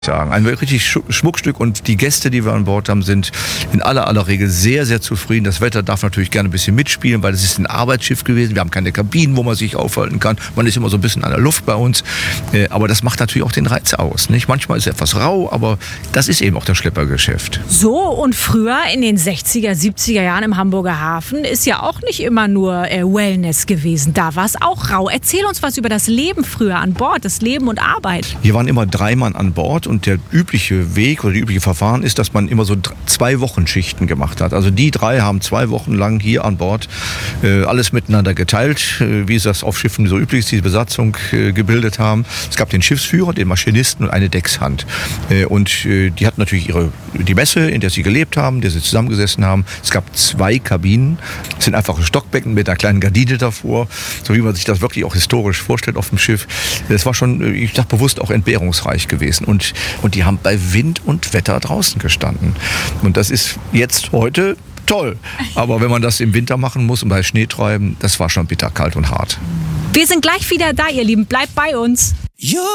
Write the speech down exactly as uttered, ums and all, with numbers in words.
sagen. Ein wirklich Schmuckstück, und die Gäste, die wir an Bord haben, sind in aller aller Regel sehr, sehr zufrieden. Das Wetter darf natürlich gerne ein bisschen mitspielen, weil es ist ein Arbeitsschiff gewesen. Wir haben keine Kabinen, wo man sich aufhalten kann. Man ist immer so ein bisschen an der Luft bei uns. Aber das macht natürlich auch den Reiz aus, nicht? Manchmal ist es etwas rau, aber das ist eben auch das Schleppergeschäft. So, und früher in den sechziger, siebziger Jahren im Hamburger Hafen ist ja auch nicht immer nur äh, Wellness gewesen. Da war es auch rau. Erzähl uns was über das Leben früher an Bord, das Leben und Arbeit. Hier waren immer drei Mann an Bord. Und der übliche Weg oder die übliche Verfahren ist, dass man immer so zwei Wochen Schichten gemacht hat. Also die drei haben zwei Wochen lang hier an Bord äh, alles miteinander geteilt, äh, wie es das auf Schiffen so üblich ist, die Besatzung äh, gebildet haben. Es gab den Schiffsführer, den Maschinisten und eine Deckshand. Äh, und äh, die hatten natürlich ihre, die Messe, in der sie gelebt haben, in der sie zusammengesessen haben. Es gab zwei Kabinen. Es sind einfache Stockbecken mit einer kleinen Gardine davor, so wie man sich das wirklich auch historisch vorstellt auf dem Schiff. Das war schon, ich sag bewusst, auch entbehrungsreich gewesen. Und Und die haben bei Wind und Wetter draußen gestanden. Und das ist jetzt heute toll. Aber wenn man das im Winter machen muss und bei Schneetreiben, das war schon bitterkalt und hart. Wir sind gleich wieder da, ihr Lieben. Bleibt bei uns.